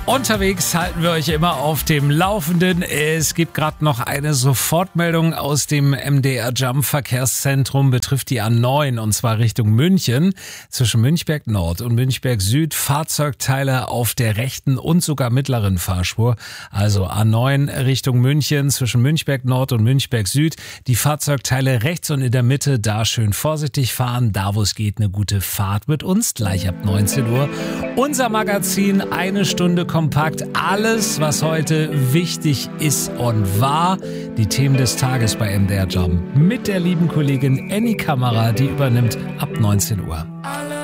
Unterwegs halten wir euch immer auf dem Laufenden. Es gibt gerade noch eine Sofortmeldung aus dem MDR Jump Verkehrszentrum, betrifft die A9 und zwar Richtung München. Zwischen Münchberg Nord und Münchberg Süd Fahrzeugteile auf der rechten und sogar mittleren Fahrspur. Also A9 Richtung München zwischen Münchberg Nord und Münchberg Süd. Die Fahrzeugteile rechts und in der Mitte, da schön vorsichtig fahren. Da wo es geht, eine gute Fahrt mit uns. Gleich ab 19 Uhr. Unser Magazin, eine Stunde kompakt, alles, was heute wichtig ist und war. Die Themen des Tages bei MDR Jump mit der lieben Kollegin Annie Kammerer, die übernimmt ab 19 Uhr.